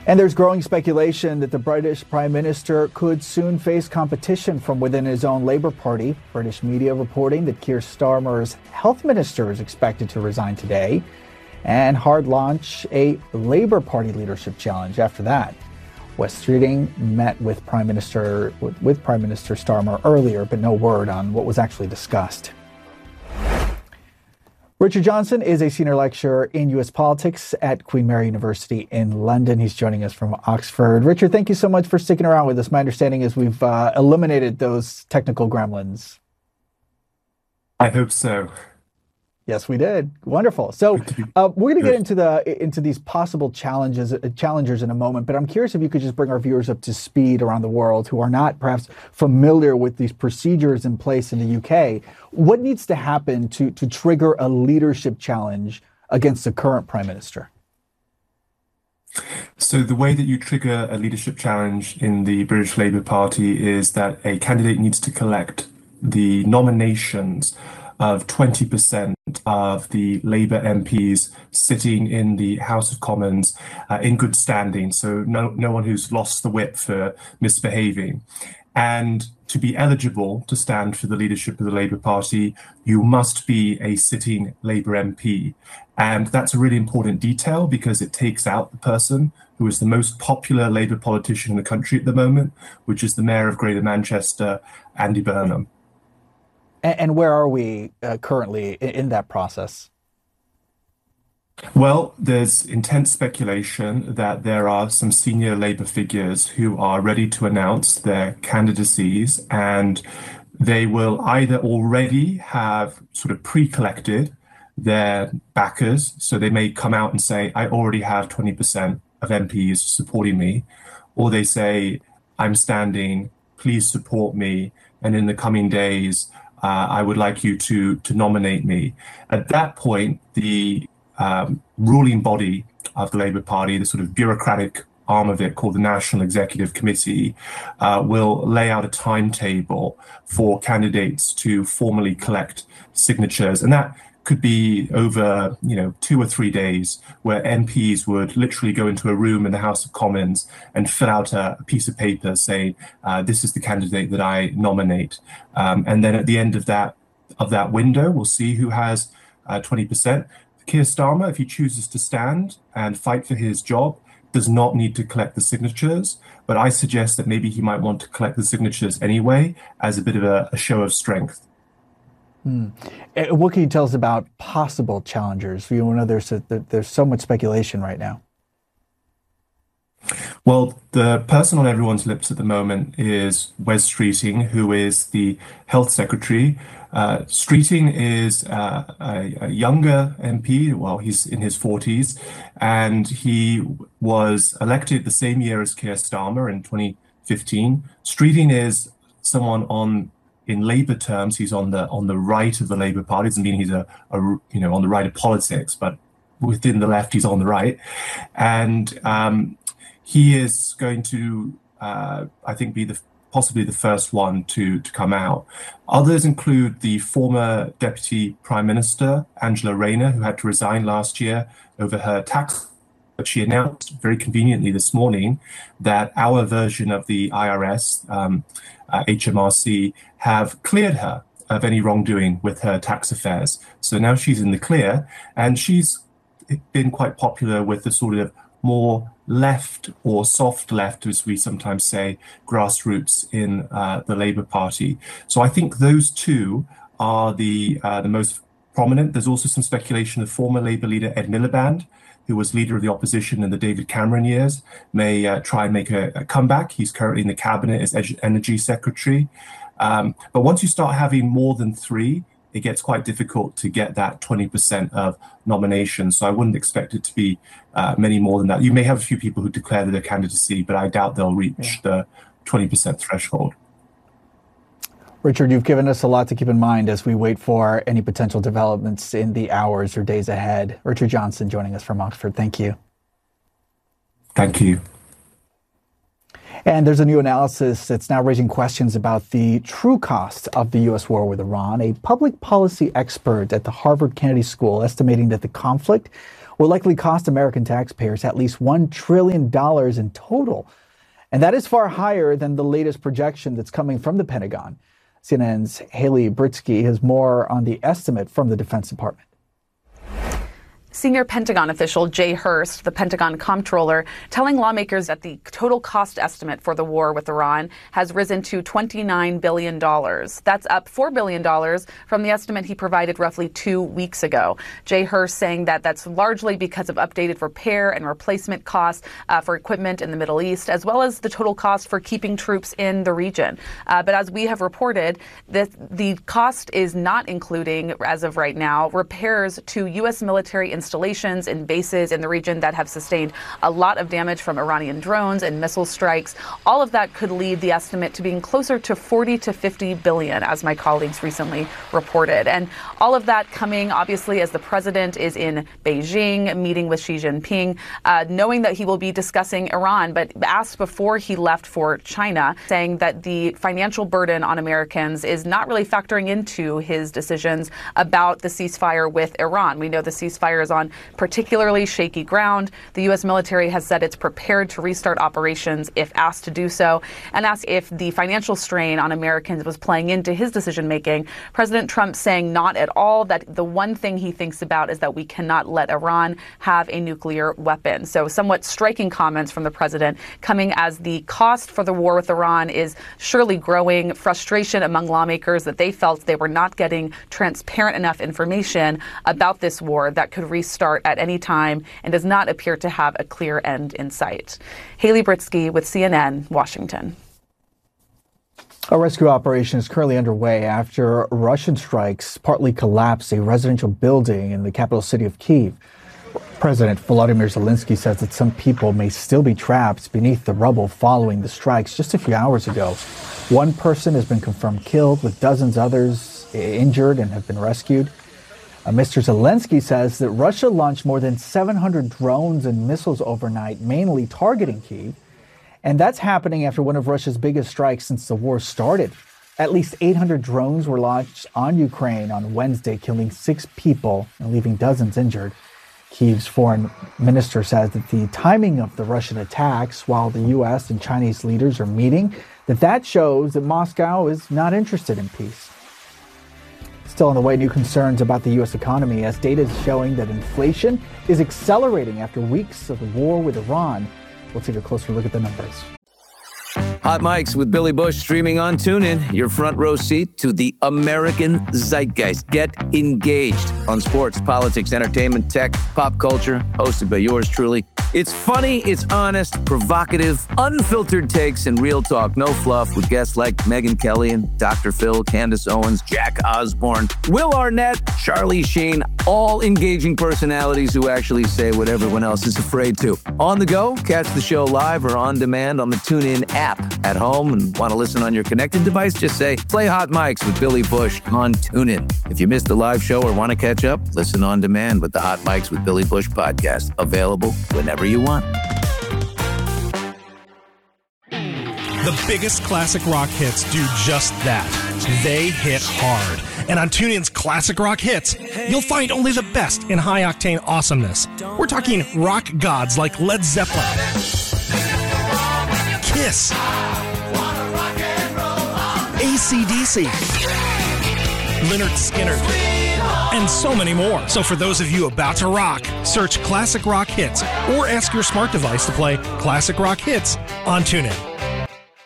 And there's growing speculation that the British Prime Minister could soon face competition from within his own Labour Party. British media reporting that Keir Starmer's health minister is expected to resign today and hard launch a Labour Party leadership challenge after that. Wes Streeting met with Prime Minister Starmer earlier, but no word on what was actually discussed. Richard Johnson is a senior lecturer in U.S. politics at Queen Mary University in London. He's joining us from Oxford. Richard, thank you so much for sticking around with us. My understanding is we've eliminated those technical gremlins. I hope so. Yes, we did. Wonderful. So we're going to get into these possible challengers in a moment, but I'm curious if you could just bring our viewers up to speed around the world who are not perhaps familiar with these procedures in place in the UK. What needs to happen to trigger a leadership challenge against the current Prime Minister? So the way that you trigger a leadership challenge in the British Labour Party is that a candidate needs to collect the nominations of 20% of the Labour MPs sitting in the House of Commons in good standing, so no one who's lost the whip for misbehaving. And to be eligible to stand for the leadership of the Labour Party, you must be a sitting Labour MP. And that's a really important detail because it takes out the person who is the most popular Labour politician in the country at the moment, which is the Mayor of Greater Manchester, Andy Burnham. And where are we currently in that process? Well, there's intense speculation that there are some senior Labour figures who are ready to announce their candidacies, and they will either already have sort of pre-collected their backers, so they may come out and say, I already have 20% of MPs supporting me, or they say, I'm standing, please support me, and in the coming days, I would like you to nominate me. At that point, the ruling body of the Labour Party, the sort of bureaucratic arm of it called the National Executive Committee, will lay out a timetable for candidates to formally collect signatures. And that could be over, 2 or 3 days, where MPs would literally go into a room in the House of Commons and fill out a piece of paper saying, this is the candidate that I nominate. And then at the end of that window, we'll see who has 20%. Keir Starmer, if he chooses to stand and fight for his job, does not need to collect the signatures. But I suggest that maybe he might want to collect the signatures anyway as a bit of a show of strength. What can you tell us about possible challengers? There's so much speculation right now. Well, the person on everyone's lips at the moment is Wes Streeting, who is the Health Secretary. Streeting is a younger MP. Well, he's in his 40s, and he was elected the same year as Keir Starmer in 2015. Streeting is someone in Labour terms, he's on the right of the Labour Party. Doesn't mean he's on the right of politics, but within the left, he's on the right, and he is going to, I think, be possibly the first one to come out. Others include the former Deputy Prime Minister, Angela Rayner, who had to resign last year over her tax. But she announced very conveniently this morning that our version of the IRS, HMRC, have cleared her of any wrongdoing with her tax affairs. So now she's in the clear, and she's been quite popular with the sort of more left or soft left, as we sometimes say, grassroots in the Labour Party. So I think those two are the most prominent. There's also some speculation of former Labour leader Ed Miliband, who was leader of the opposition in the David Cameron years, may try and make a comeback. He's currently in the cabinet as Energy Secretary. But once you start having more than 3, it gets quite difficult to get that 20% of nominations. So I wouldn't expect it to be many more than that. You may have a few people who declare their candidacy, but I doubt they'll reach the 20% threshold. Richard, you've given us a lot to keep in mind as we wait for any potential developments in the hours or days ahead. Richard Johnson joining us from Oxford. Thank you. Thank you. And there's a new analysis that's now raising questions about the true cost of the U.S. war with Iran. A public policy expert at the Harvard Kennedy School estimating that the conflict will likely cost American taxpayers at least $1 trillion in total. And that is far higher than the latest projection that's coming from the Pentagon. CNN's Haley Britsky has more on the estimate from the Defense Department. Senior Pentagon official Jay Hurst, the Pentagon comptroller, telling lawmakers that the total cost estimate for the war with Iran has risen to $29 billion. That's up $4 billion from the estimate he provided roughly 2 weeks ago. Jay Hurst saying that that's largely because of updated repair and replacement costs for equipment in the Middle East, as well as the total cost for keeping troops in the region. But as we have reported, the cost is not including, as of right now, repairs to U.S. military installations and bases in the region that have sustained a lot of damage from Iranian drones and missile strikes. All of that could lead the estimate to being closer to 40 to 50 billion, as my colleagues recently reported. And all of that coming, obviously, as the president is in Beijing, meeting with Xi Jinping, knowing that he will be discussing Iran, but asked before he left for China, saying that the financial burden on Americans is not really factoring into his decisions about the ceasefire with Iran. We know the ceasefire is on particularly shaky ground. The U.S. military has said it's prepared to restart operations if asked to do so, and asked if the financial strain on Americans was playing into his decision-making. President Trump saying not at all, that the one thing he thinks about is that we cannot let Iran have a nuclear weapon. So somewhat striking comments from the president coming as the cost for the war with Iran is surely growing. Frustration among lawmakers that they felt they were not getting transparent enough information about this war that could restart at any time and does not appear to have a clear end in sight. Haley Britsky with CNN, Washington. A rescue operation is currently underway after Russian strikes partly collapsed a residential building in the capital city of Kyiv. President Volodymyr Zelensky says that some people may still be trapped beneath the rubble following the strikes just a few hours ago. One person has been confirmed killed, with dozens others injured and have been rescued. Mr. Zelensky says that Russia launched more than 700 drones and missiles overnight, mainly targeting Kyiv. And that's happening after one of Russia's biggest strikes since the war started. At least 800 drones were launched on Ukraine on Wednesday, killing 6 people and leaving dozens injured. Kyiv's foreign minister says that the timing of the Russian attacks, while the U.S. and Chinese leaders are meeting, that shows that Moscow is not interested in peace. Still on the way, new concerns about the U.S. economy as data is showing that inflation is accelerating after weeks of the war with Iran. We'll take a closer look at the numbers. Hot Mics with Billy Bush streaming on TuneIn. Your front row seat to the American zeitgeist. Get engaged on sports, politics, entertainment, tech, pop culture. Hosted by yours truly. It's funny, it's honest, provocative, unfiltered takes, and real talk. No fluff with guests like Megyn Kelly and Dr. Phil, Candace Owens, Jack Osborne, Will Arnett, Charlie Sheen. All engaging personalities who actually say what everyone else is afraid to. On the go, catch the show live or on demand on the TuneIn app. At home and want to listen on your connected device, just say, play Hot Mics with Billy Bush on TuneIn. If you missed the live show or want to catch up, listen on demand with the Hot Mics with Billy Bush podcast. Available whenever you want. The biggest classic rock hits do just that. They hit hard. And on TuneIn's Classic Rock Hits, you'll find only the best in high-octane awesomeness. We're talking rock gods like Led Zeppelin, Kiss, AC/DC, Lynyrd Skynyrd, and so many more. So for those of you about to rock, search Classic Rock Hits or ask your smart device to play Classic Rock Hits on TuneIn.